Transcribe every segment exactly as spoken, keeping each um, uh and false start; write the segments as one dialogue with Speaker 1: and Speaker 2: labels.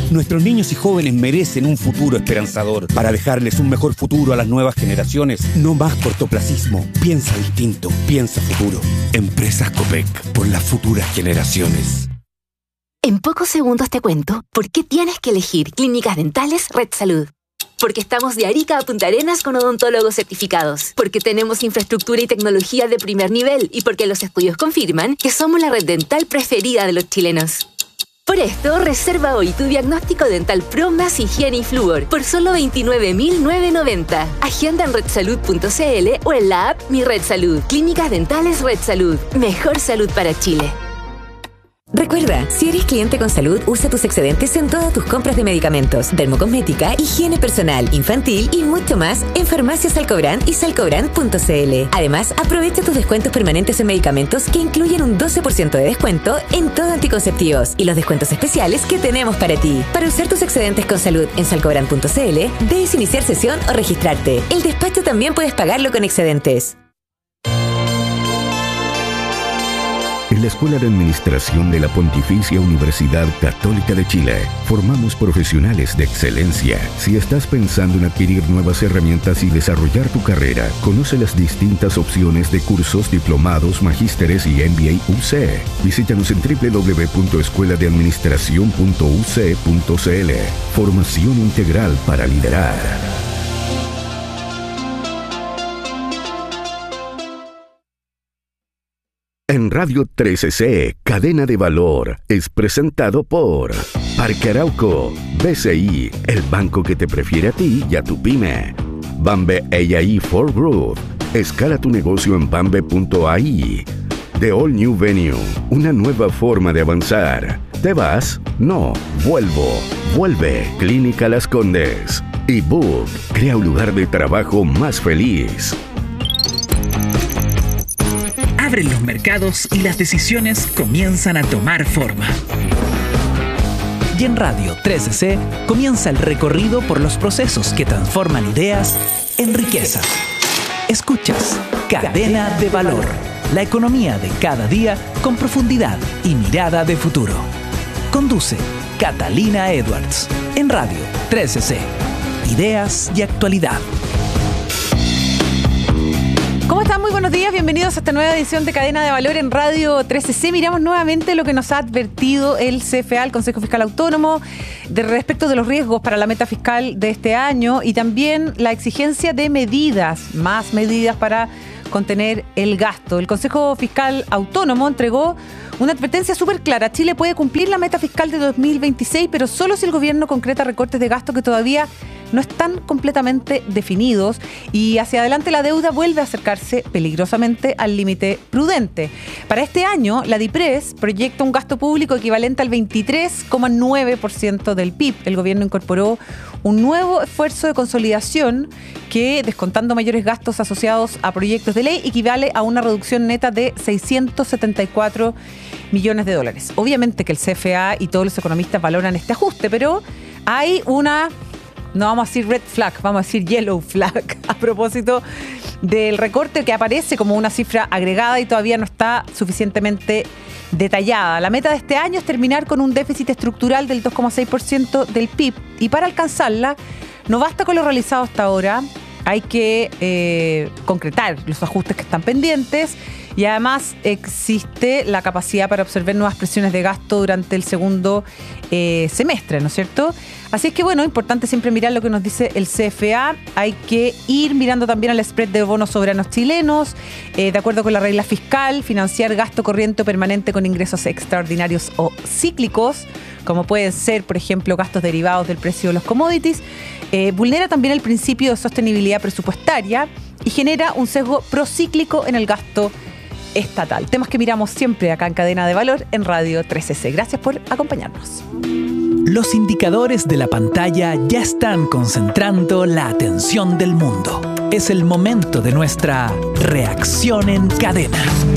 Speaker 1: Nuestros niños y jóvenes merecen un futuro esperanzador. Para dejarles un mejor futuro a las nuevas generaciones, no más cortoplacismo. Piensa distinto, piensa futuro. Empresas Copec, por las futuras generaciones.
Speaker 2: En pocos segundos te cuento por qué tienes que elegir Clínicas Dentales Red Salud. Porque estamos de Arica a Punta Arenas con odontólogos certificados. Porque tenemos infraestructura y tecnología de primer nivel. Y porque los estudios confirman que somos la red dental preferida de los chilenos. Por esto, reserva hoy tu diagnóstico dental Pro más higiene y flúor por solo veintinueve mil novecientos noventa. Agenda en red salud punto c l o en la app Mi Red Salud. Clínicas Dentales Red Salud. Mejor salud para Chile.
Speaker 3: Recuerda, si eres cliente con salud, usa tus excedentes en todas tus compras de medicamentos, dermocosmética, higiene personal, infantil y mucho más en Farmacias Salcobrand y salcobrand punto c l. Además, aprovecha tus descuentos permanentes en medicamentos que incluyen un doce por ciento de descuento en todo anticonceptivos y los descuentos especiales que tenemos para ti. Para usar tus excedentes con salud en salcobrand punto c l, debes iniciar sesión o registrarte. El despacho también puedes pagarlo con excedentes.
Speaker 4: En la Escuela de Administración de la Pontificia Universidad Católica de Chile, formamos profesionales de excelencia. Si estás pensando en adquirir nuevas herramientas y desarrollar tu carrera, conoce las distintas opciones de cursos, diplomados, magísteres y M B A U C. Visítanos en doble u doble u doble u punto escuela de administración punto u c punto c l. Formación integral para liderar. En Radio trece C, Cadena de Valor, es presentado por Parque Arauco, B C I, el banco que te prefiere a ti y a tu pyme. Bambe A I for Growth, escala tu negocio en bambe punto a i. The All New Venue, una nueva forma de avanzar. ¿Te vas? No, vuelvo. Vuelve, Clínica Las Condes. Y Book, crea un lugar de trabajo más feliz.
Speaker 5: Abren los mercados y las decisiones comienzan a tomar forma. Y en Radio trece C comienza el recorrido por los procesos que transforman ideas en riqueza. Escuchas Cadena de Valor, la economía de cada día con profundidad y mirada de futuro. Conduce Catalina Edwards en Radio trece C. Ideas y actualidad.
Speaker 6: ¿Cómo están? Muy buenos días, bienvenidos a esta nueva edición de Cadena de Valor en Radio trece C. Miramos nuevamente lo que nos ha advertido el C F A, el Consejo Fiscal Autónomo, de respecto de los riesgos para la meta fiscal de este año y también la exigencia de medidas, más medidas para contener el gasto. El Consejo Fiscal Autónomo entregó una advertencia súper clara. Chile puede cumplir la meta fiscal de dos mil veintiséis, pero solo si el gobierno concreta recortes de gasto que todavía no están completamente definidos y hacia adelante la deuda vuelve a acercarse peligrosamente al límite prudente. Para este año, la DIPRES proyecta un gasto público equivalente al veintitrés coma nueve por ciento del P I B. El gobierno incorporó un nuevo esfuerzo de consolidación que, descontando mayores gastos asociados a proyectos de ley, equivale a una reducción neta de seiscientos setenta y cuatro millones de dólares. Obviamente que el C F A y todos los economistas valoran este ajuste, pero hay una... no vamos a decir red flag, vamos a decir yellow flag, a propósito del recorte que aparece como una cifra agregada y todavía no está suficientemente detallada. La meta de este año es terminar con un déficit estructural del dos coma seis por ciento del P I B y para alcanzarla no basta con lo realizado hasta ahora, hay que eh, concretar los ajustes que están pendientes y además existe la capacidad para absorber nuevas presiones de gasto durante el segundo eh, semestre, ¿no es cierto? Así es que, bueno, importante siempre mirar lo que nos dice el C F A. Hay que ir mirando también al spread de bonos soberanos chilenos, eh, de acuerdo con la regla fiscal, financiar gasto corriente o permanente con ingresos extraordinarios o cíclicos, como pueden ser, por ejemplo, gastos derivados del precio de los commodities, eh, vulnera también el principio de sostenibilidad presupuestaria y genera un sesgo procíclico en el gasto estatal. Temas que miramos siempre acá en Cadena de Valor en Radio trece C. Gracias por acompañarnos.
Speaker 5: Los indicadores de la pantalla ya están concentrando la atención del mundo. Es el momento de nuestra reacción en cadena.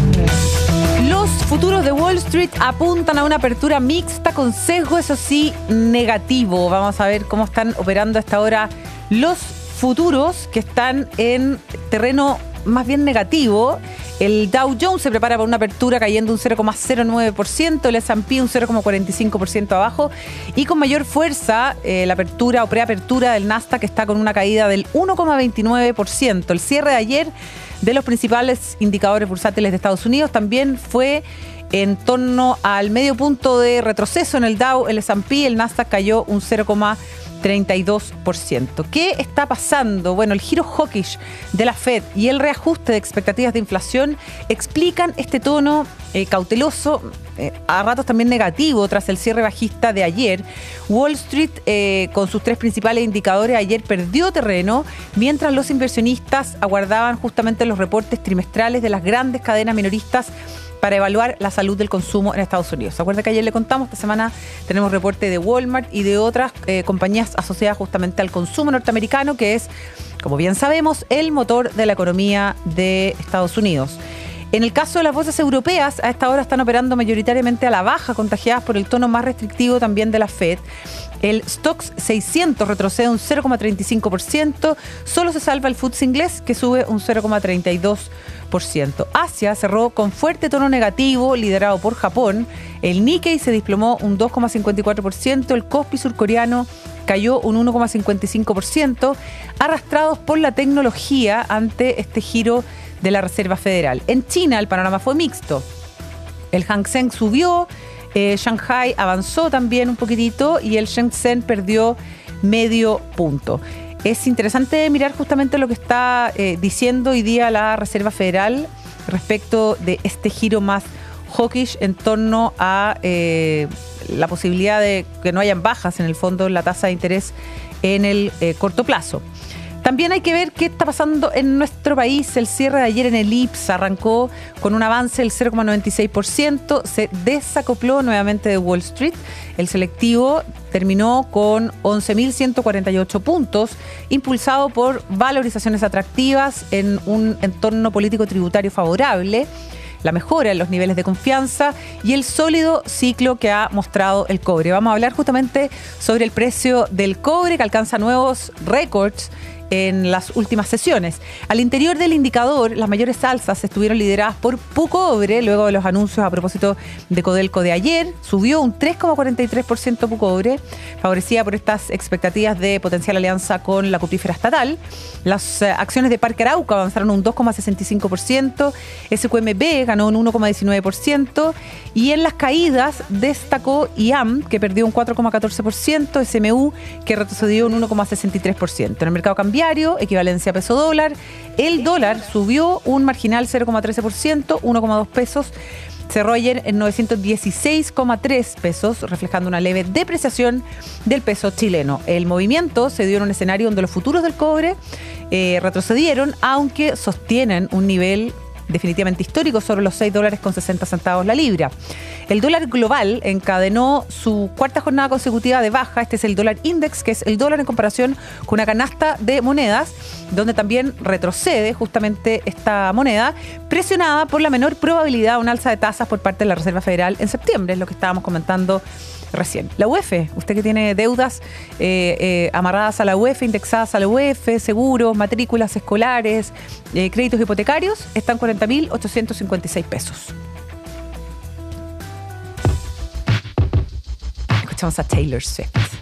Speaker 6: Los futuros de Wall Street apuntan a una apertura mixta con sesgo, eso sí, negativo. Vamos a ver cómo están operando hasta ahora los futuros que están en terreno más bien negativo. El Dow Jones se prepara para una apertura cayendo un cero coma cero nueve por ciento, el ese and pe un cero coma cuarenta y cinco por ciento abajo y con mayor fuerza eh, la apertura o preapertura del Nasdaq que está con una caída del uno coma veintinueve por ciento. El cierre de ayer de los principales indicadores bursátiles de Estados Unidos también fue en torno al medio punto de retroceso en el Dow, el ese and pe, el Nasdaq cayó un cero coma treinta y dos por ciento. ¿Qué está pasando? Bueno, el giro hawkish de la Fed y el reajuste de expectativas de inflación explican este tono eh, cauteloso, eh, a ratos también negativo tras el cierre bajista de ayer. Wall Street, eh, con sus tres principales indicadores, ayer perdió terreno, mientras los inversionistas aguardaban justamente los reportes trimestrales de las grandes cadenas minoristas para evaluar la salud del consumo en Estados Unidos. ¿Se acuerda que ayer le contamos? Esta semana tenemos reporte de Walmart y de otras eh, compañías asociadas justamente al consumo norteamericano, que es, como bien sabemos, el motor de la economía de Estados Unidos. En el caso de las bolsas europeas, a esta hora están operando mayoritariamente a la baja, contagiadas por el tono más restrictivo también de la Fed. El Stoxx seiscientos retrocede un cero coma treinta y cinco por ciento, solo se salva el F T S E inglés, que sube un cero coma treinta y dos por ciento. Asia cerró con fuerte tono negativo, liderado por Japón. El Nikkei se desplomó un dos coma cincuenta y cuatro por ciento, el Kospi surcoreano cayó un uno coma cincuenta y cinco por ciento, arrastrados por la tecnología ante este giro de la Reserva Federal. En China el panorama fue mixto. El Hang Seng subió, eh, Shanghai avanzó también un poquitito y el Shenzhen perdió medio punto. Es interesante mirar justamente lo que está eh, diciendo hoy día la Reserva Federal respecto de este giro más hawkish en torno a eh, la posibilidad de que no hayan bajas en el fondo en la tasa de interés en el eh, corto plazo. También hay que ver qué está pasando en nuestro país. El cierre de ayer en el I P S arrancó con un avance del cero coma noventa y seis por ciento, se desacopló nuevamente de Wall Street. El selectivo terminó con once mil ciento cuarenta y ocho puntos, impulsado por valorizaciones atractivas en un entorno político tributario favorable, la mejora en los niveles de confianza y el sólido ciclo que ha mostrado el cobre. Vamos a hablar justamente sobre el precio del cobre, que alcanza nuevos récords en las últimas sesiones. Al interior del indicador, las mayores alzas estuvieron lideradas por Pucobre, luego de los anuncios a propósito de Codelco de ayer. Subió un tres coma cuarenta y tres por ciento Pucobre, favorecida por estas expectativas de potencial alianza con la cuprífera estatal. Las eh, acciones de Parque Arauco avanzaron un dos coma sesenta y cinco por ciento, S Q M B ganó un uno coma diecinueve por ciento y en las caídas destacó I A M, que perdió un cuatro coma catorce por ciento, S M U, que retrocedió un uno coma sesenta y tres por ciento. En el mercado cambiario, equivalencia peso dólar, el dólar subió un marginal cero coma trece por ciento, uno coma dos pesos, cerró ayer en novecientos dieciséis coma tres pesos, reflejando una leve depreciación del peso chileno. El movimiento se dio en un escenario donde los futuros del cobre eh, retrocedieron, aunque sostienen un nivel definitivamente histórico sobre los seis dólares con sesenta centavos la libra. El dólar global encadenó su cuarta jornada consecutiva de baja. Este es el dólar index, que es el dólar en comparación con una canasta de monedas, donde también retrocede justamente esta moneda, presionada por la menor probabilidad de un alza de tasas por parte de la Reserva Federal en septiembre, es lo que estábamos comentando recién. La U E F, usted que tiene deudas eh, eh, amarradas a la U E F, indexadas a la U E F, seguros, matrículas escolares, eh, créditos hipotecarios, están cuarenta mil ochocientos cincuenta y seis pesos. Escuchamos a Taylor Swift.